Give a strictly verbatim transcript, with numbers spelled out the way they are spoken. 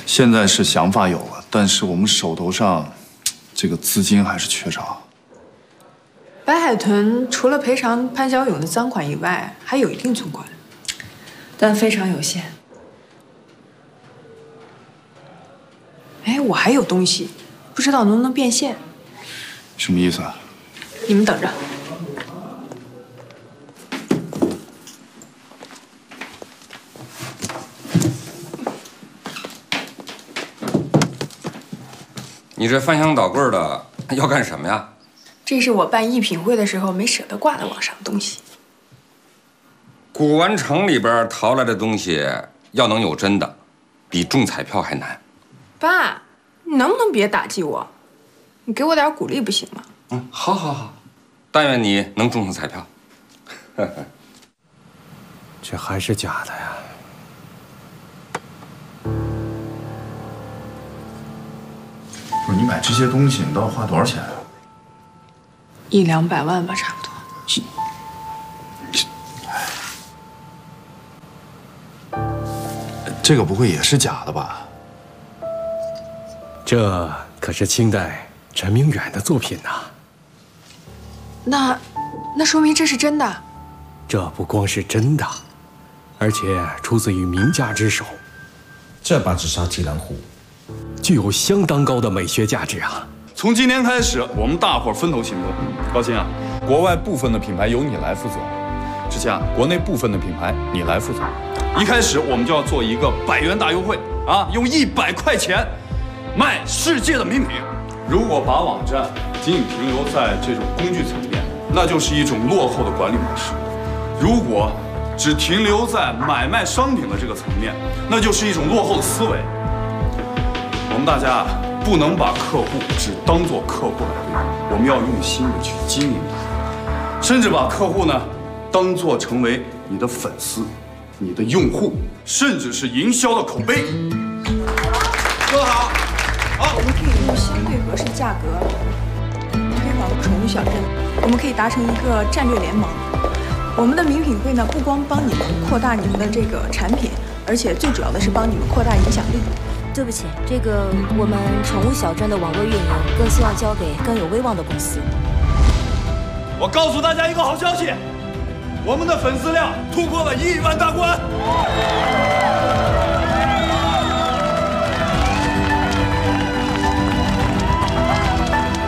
现在是想法有了，但是我们手头上这个资金还是缺少。 白海豚除了赔偿潘小勇的赃款以外，还有一定存款，但非常有限。哎，我还有东西，不知道能不能变现。 什么意思啊？ 你们等着。 你这翻箱倒柜的要干什么呀？ 这是我办艺品会的时候没舍得挂在网上的东西。 古玩城里边淘来的东西，要能有真的，比中彩票还难。 爸，你能不能别打击我？你给我点鼓励不行吗？ 嗯，好，好，好，但愿你能中上彩票。 这还是假的呀？ 不是你买这些东西，你到底花多少钱啊？ 一两百万吧，差不多。 这个不会也是假的吧？ 这可是清代陈明远的作品呐。 那，那说明这是真的。 这不光是真的，而且出自于名家之手。 这把紫砂提篮壶具有相当高的美学价值啊！ 从今天开始，我们大伙儿分头行动。高鑫啊，国外部分的品牌由你来负责；志强，国内部分的品牌你来负责。一开始我们就要做一个百元大优惠啊，用一百块钱卖世界的名品。如果把网站仅仅停留在这种工具层面，那就是一种落后的管理模式；如果只停留在买卖商品的这个层面，那就是一种落后的思维。 我们大家不能把客户只当做客户来对待，我们要用心的去经营它，甚至把客户呢当做成为你的粉丝、你的用户，甚至是营销的口碑。说得好，好， 我们可以用相对合适价格推广宠物小镇，我们可以达成一个战略联盟。我们的名品会呢，不光帮你们扩大你们的这个产品，而且最主要的是帮你们扩大影响力。 对不起，这个我们宠物小镇的网络运营更希望交给更有威望的公司。 我告诉大家一个好消息，我们的粉丝量突破了亿万大关。